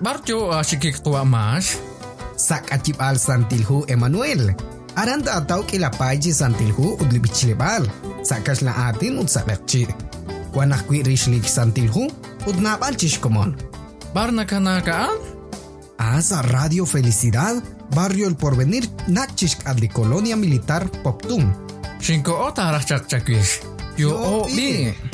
Barjo sikik tua mas. Sak acip al santilhu Emmanuel. Aranta atau kilapay santilhu udlibichilebal. Sakas la atin ud sakakchi. Wanak kwi rishlik santilhu udnabal chishkomon. Barna kanakaan? Asa Radio Felicidad, Barrio El Porvenir, Nachishk adli Colonia Militar Poptum. Shinko o tarach chakchakwish. Yo o bi.